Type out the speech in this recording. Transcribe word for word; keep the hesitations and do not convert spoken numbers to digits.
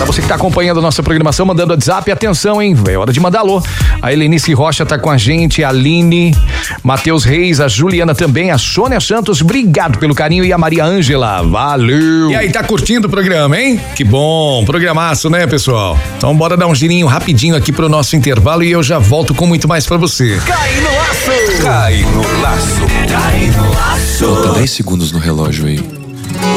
Para você que tá acompanhando a nossa programação, mandando WhatsApp, atenção, hein? É hora de mandar alô. A Helenice Rocha tá com a gente, a Aline, Matheus Reis, a Juliana também, a Sônia Santos, obrigado pelo carinho, e a Maria Ângela, valeu. E aí, tá curtindo o programa, hein? Que bom, programaço, né, pessoal? Então bora dar um girinho rapidinho aqui pro nosso intervalo e eu já volto com muito mais pra você. Cai no laço! Cai no laço! Cai no laço! Falta dez segundos no relógio aí.